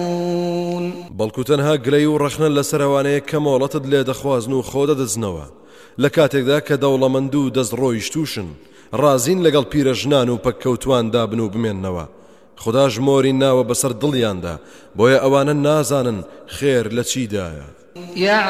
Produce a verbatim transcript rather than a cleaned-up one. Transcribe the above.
بەڵکو تەنها گلەی و ڕەخنە لەسەرەوانەیە کە مۆڵەتت لێ دەخوازن و خۆ دەدەزنەوە لە کاتێکدا کە دەوڵەمەند و دەستڕۆیشتوشن ڕازین لەگەڵ پیرەژنان و پەککەوتوان دابن و بمێننەوە خدا ژمۆری ناوە بەسەر دڵیاندا بۆیە ئەوانە نازانن خێر لە چیدایە